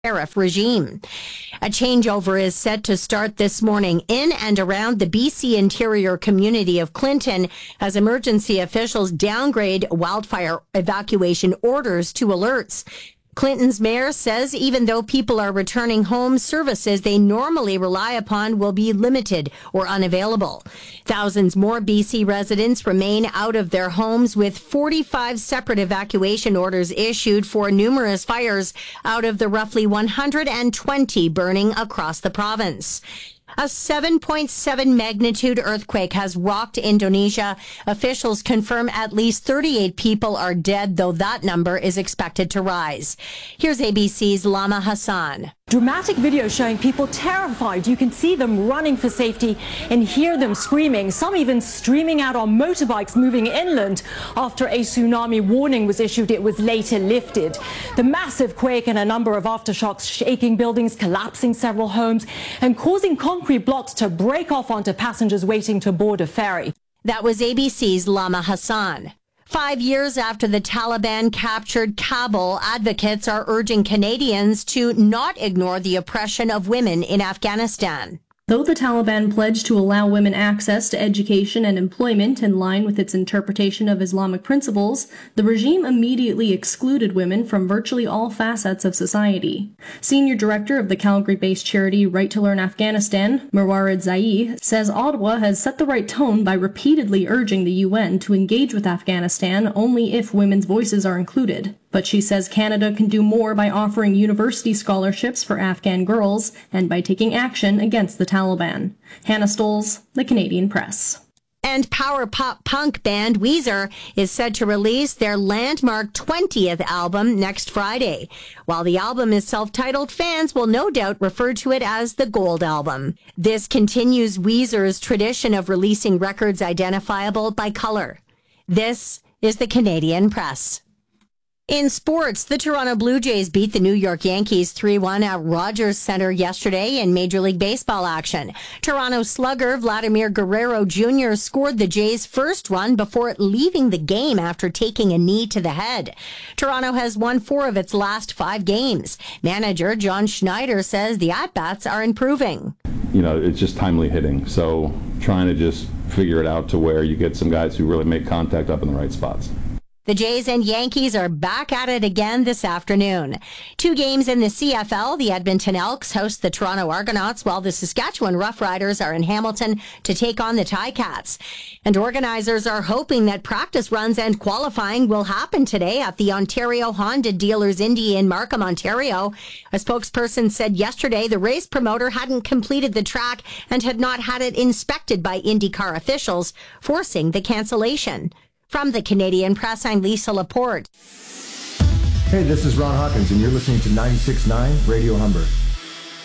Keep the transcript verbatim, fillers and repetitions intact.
tariff regime. A changeover is set to start this morning in and around the B C interior community of Clinton as emergency officials downgrade wildfire evacuation orders to alerts. Clinton's mayor says even though people are returning home, services they normally rely upon will be limited or unavailable. Thousands more B C residents remain out of their homes with forty-five separate evacuation orders issued for numerous fires out of the roughly one hundred twenty burning across the province. A seven point seven magnitude earthquake has rocked Indonesia. Officials confirm at least thirty-eight people are dead, though that number is expected to rise. Here's A B C's Lama Hassan. Dramatic video showing people terrified. You can see them running for safety and hear them screaming, some even streaming out on motorbikes moving inland after a tsunami warning was issued. It was later lifted. The massive quake and a number of aftershocks shaking buildings, collapsing several homes and causing concrete blocks to break off onto passengers waiting to board a ferry. That was A B C's Lama Hassan. Five years after the Taliban captured Kabul, advocates are urging Canadians to not ignore the oppression of women in Afghanistan. Though the Taliban pledged to allow women access to education and employment in line with its interpretation of Islamic principles, the regime immediately excluded women from virtually all facets of society. Senior director of the Calgary-based charity Right to Learn Afghanistan, Marwarid Zai, says Ottawa has set the right tone by repeatedly urging the U N to engage with Afghanistan only if women's voices are included. But she says Canada can do more by offering university scholarships for Afghan girls and by taking action against the Taliban. Hannah Stoles, The Canadian Press. And power pop punk band Weezer is set to release their landmark twentieth album next Friday. While the album is self-titled, fans will no doubt refer to it as the Gold Album. This continues Weezer's tradition of releasing records identifiable by color. This is The Canadian Press. In sports, the Toronto Blue Jays beat the New York Yankees three one at Rogers Centre yesterday in Major League Baseball action. Toronto slugger Vladimir Guerrero Junior scored the Jays' first run before leaving the game after taking a knee to the head. Toronto has won four of its last five games. Manager John Schneider says the at-bats are improving. You know, it's just timely hitting, so trying to just figure it out to where you get some guys who really make contact up in the right spots. The Jays and Yankees are back at it again this afternoon. Two games in the C F L. The Edmonton Elks host the Toronto Argonauts, while the Saskatchewan Roughriders are in Hamilton to take on the Ticats. And organizers are hoping that practice runs and qualifying will happen today at the Ontario Honda Dealers Indy in Markham, Ontario. A spokesperson said yesterday the race promoter hadn't completed the track and had not had it inspected by IndyCar officials, forcing the cancellation. From the Canadian Press, I'm Lisa Laporte. Hey, this is Ron Hawkins, and you're listening to ninety-six point nine Radio Humber.